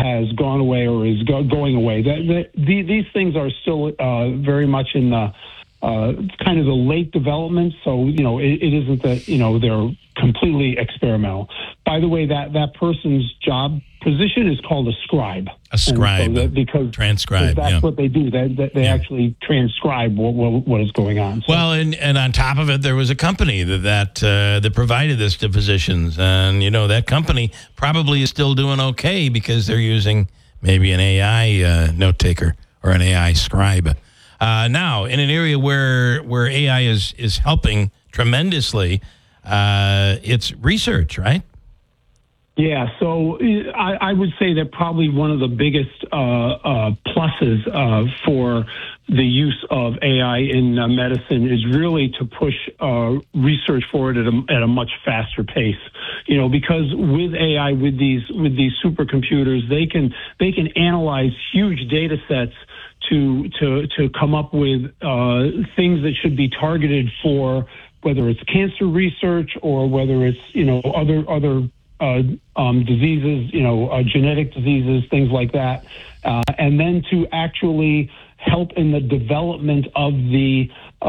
has gone away or is going away. These things are still very much in the kind of the late development. So, it isn't that, they're completely experimental. By the way, that person's job position is called a scribe. A scribe, so because transcribe. That's what they do. They actually transcribe what is going on. So. Well, and on top of it, there was a company that provided this to physicians, and that company probably is still doing okay because they're using maybe an AI note taker or an AI scribe. Now, in an area where AI is helping tremendously, it's research, right? Yeah, so I would say that probably one of the biggest pluses for the use of AI in medicine is really to push research forward at a much faster pace. Because with AI, with these supercomputers, they can analyze huge data sets to come up with things that should be targeted for whether it's cancer research or whether it's other diseases, genetic diseases, things like that, and then to actually help in the development of the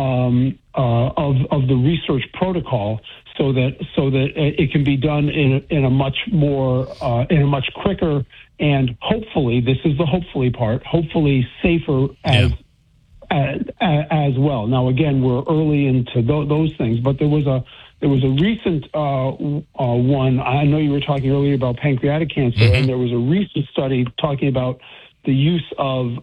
research protocol, so that it can be done in a much quicker and hopefully, this is the hopefully part, hopefully safer as well. Now, again, we're early into those things, but there was a recent one. I know you were talking earlier about pancreatic cancer, and there was a recent study talking about the use of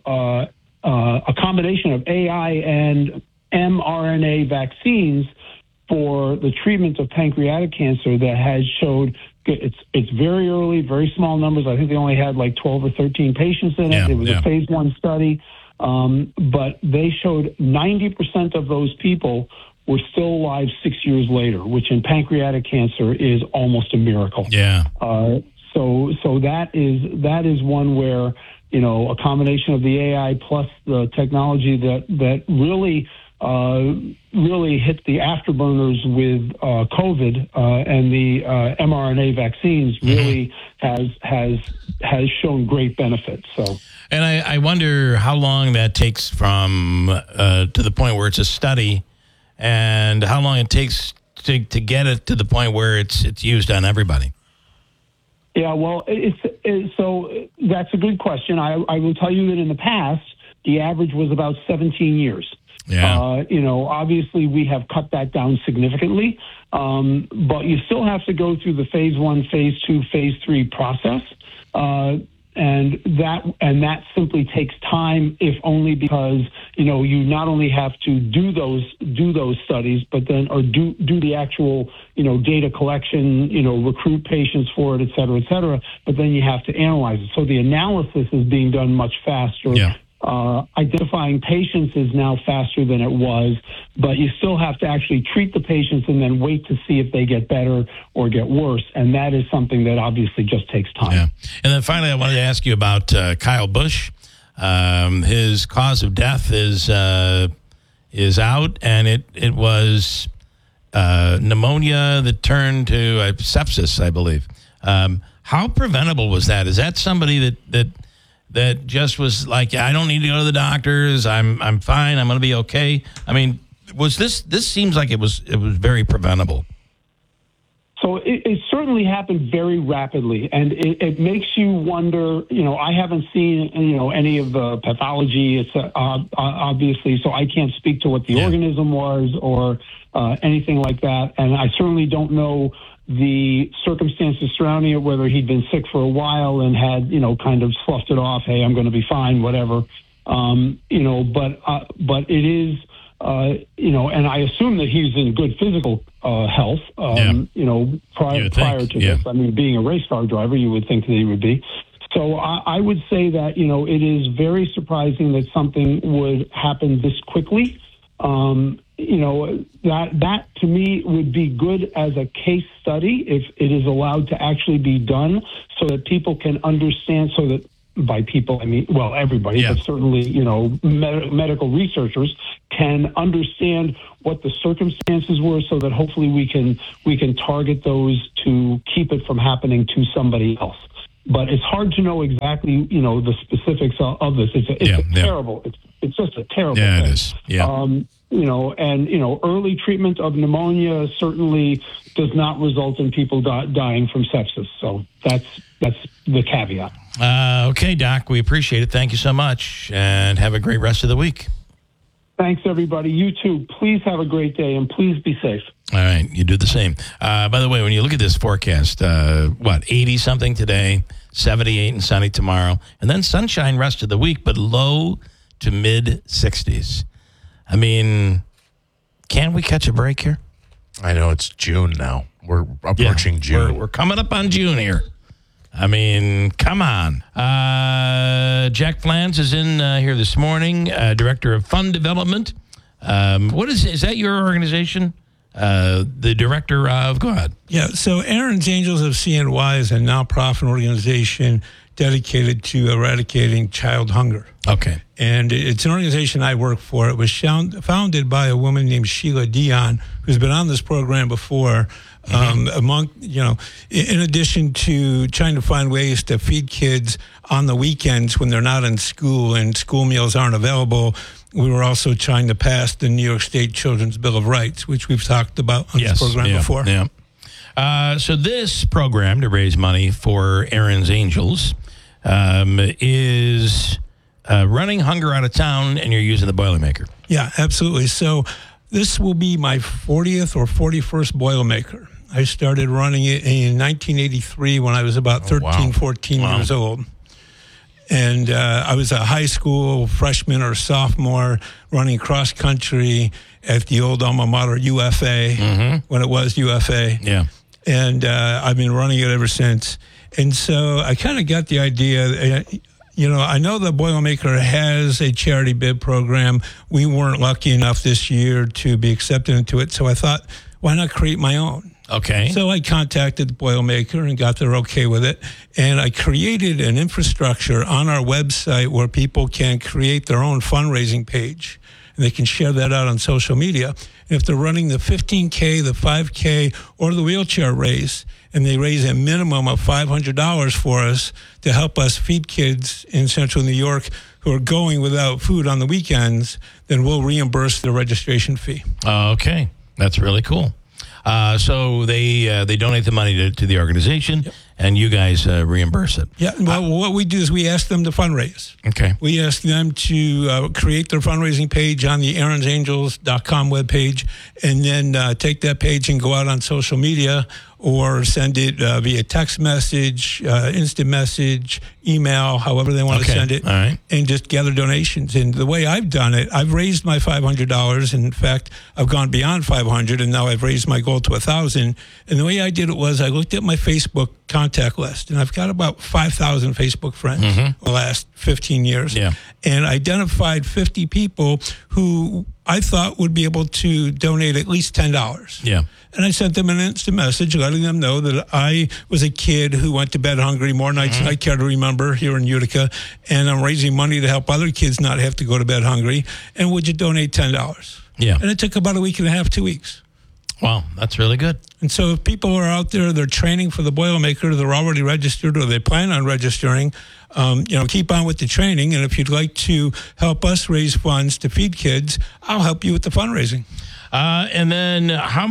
a combination of AI and mRNA vaccines for the treatment of pancreatic cancer that has showed it's very early, very small numbers. I think they only had like 12 or 13 patients in it. It was a phase 1 study, but they showed 90% of those people were still alive 6 years later, which in pancreatic cancer is almost a miracle. Yeah. So that is one where a combination of the AI plus the technology that really hit the afterburners with COVID and the mRNA vaccines really has shown great benefits. So. And I wonder how long that takes from to the point where it's a study, and how long it takes to get it to the point where it's used on everybody. Yeah, well, so that's a good question. I will tell you that in the past, the average was about 17 years. Yeah. Obviously we have cut that down significantly, but you still have to go through the phase 1, phase 2, phase 3 process. And that simply takes time, if only because you not only have to do those studies, but then do the actual data collection, recruit patients for it, et cetera, but then you have to analyze it. So the analysis is being done much faster. Yeah. Identifying patients is now faster than it was, but you still have to actually treat the patients and then wait to see if they get better or get worse. And that is something that obviously just takes time. Yeah. And then finally, I wanted to ask you about Kyle Busch. His cause of death is out, and it was pneumonia that turned to sepsis, I believe. How preventable was that? Is that somebody that just was like, I don't need to go to the doctors. I'm fine. I'm going to be okay. I mean, was this seems like it was very preventable. So it certainly happened very rapidly, and it makes you wonder. I haven't seen any of the pathology. It's obviously, so I can't speak to what the organism was or anything like that, and I certainly don't know the circumstances surrounding it, whether he'd been sick for a while and had, kind of sloughed it off. Hey, I'm going to be fine, whatever. But it is, and I assume that he's in good physical health, prior to this. I mean, being a race car driver, you would think that he would be. So I would say that, it is very surprising that something would happen this quickly. That to me would be good as a case study if it is allowed to actually be done, so that people can understand, so that by people, I mean, well, everybody, but certainly, medical researchers can understand what the circumstances were, so that hopefully we can target those to keep it from happening to somebody else. but it's hard to know exactly, the specifics of this. It's terrible. It's just a terrible thing. It is. Yeah. Early treatment of pneumonia certainly does not result in people dying from sepsis. So that's the caveat. Okay, Doc, we appreciate it. Thank you so much, and have a great rest of the week. Thanks, everybody. You too. Please have a great day, and please be safe. All right, you do the same. By the way, when you look at this forecast, 80-something today, 78 and sunny tomorrow, and then sunshine rest of the week, but low to mid-60s. I mean, can we catch a break here? I know it's June now. We're approaching June. We're coming up on June here. I mean, come on. Jack Flans is in here this morning, Director of Fund Development. What is that your organization? The director of, go ahead. Yeah, so Aaron's Angels of CNY is a nonprofit organization dedicated to eradicating child hunger. Okay. And it's an organization I work for. It was founded by a woman named Sheila Dion, who's been on this program before. In addition to trying to find ways to feed kids on the weekends when they're not in school and school meals aren't available, we were also trying to pass the New York State Children's Bill of Rights, which we've talked about on this program before. Yeah. So this program to raise money for Aaron's Angels is running hunger out of town, and you're using the Boilermaker. Yeah, absolutely. So this will be my 40th or 41st Boilermaker. I started running it in 1983 when I was about 14 years old. And I was a high school freshman or sophomore running cross country at the old alma mater UFA, when it was UFA. Yeah. And I've been running it ever since. And so I kind of got the idea, I know the Boilermaker has a charity bid program. We weren't lucky enough this year to be accepted into it. So I thought, why not create my own? Okay. So I contacted the Boilermaker and got their okay with it. And I created an infrastructure on our website where people can create their own fundraising page. And they can share that out on social media. And if they're running the 15K, the 5K, or the wheelchair race, and they raise a minimum of $500 for us to help us feed kids in central New York who are going without food on the weekends, then we'll reimburse the registration fee. Okay. That's really cool. So they donate the money to the organization, and you guys reimburse it. Yeah, well, what we do is we ask them to fundraise. Okay. We ask them to create their fundraising page on the aaronsangels.com webpage, and then take that page and go out on social media or send it via text message, instant message, email, however they want to send it, all right, and just gather donations. And the way I've done it, I've raised my $500. In fact, I've gone beyond $500, and now I've raised my goal to $1,000. And the way I did it was I looked at my Facebook contact list, and I've got about 5,000 Facebook friends the last 15 years, and identified 50 people who I thought would be able to donate at least $10. Yeah. And I sent them an instant message letting them know that I was a kid who went to bed hungry more nights than I care to remember here in Utica, and I'm raising money to help other kids not have to go to bed hungry, and would you donate $10? Yeah. And it took about a week and a half, 2 weeks. Wow, that's really good. And so if people are out there, they're training for the Boilermaker, they're already registered or they plan on registering, keep on with the training. And if you'd like to help us raise funds to feed kids, I'll help you with the fundraising. And then how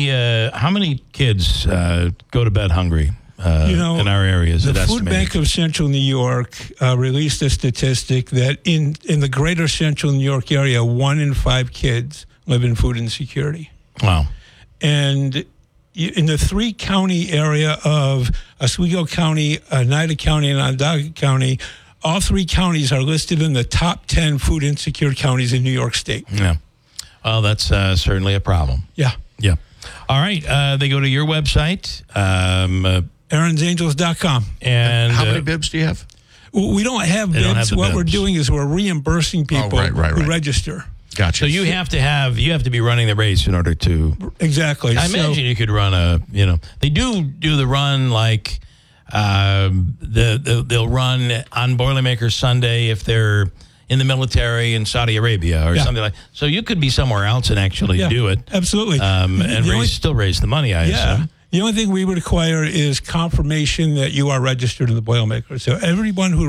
many kids go to bed hungry in our areas? The Food Bank of Central New York released a statistic that in the greater Central New York area, 1 in 5 kids live in food insecurity. Wow. And in the 3-county area of Oswego County, Oneida County, and Onondaga County, all 3 counties are listed in the top 10 food insecure counties in New York State. Yeah. Well, that's certainly a problem. Yeah. Yeah. All right. They go to your website. aaronsangels.com. And how many bibs do you have? We don't have bibs. What we're doing is we're reimbursing people who register. Gotcha. So you have to be running the race in order to. Exactly. I imagine you could run they do the run like they'll run on Boilermaker Sunday if they're in the military in Saudi Arabia or something like. So you could be somewhere else and actually do it. Absolutely. And still raise the money. I assume. The only thing we require is confirmation that you are registered in the Boilermaker. So everyone who